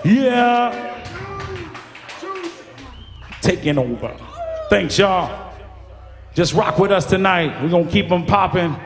Yeah. Taking over. Thanks, y'all. Just rock with us tonight. We're going to keep them popping.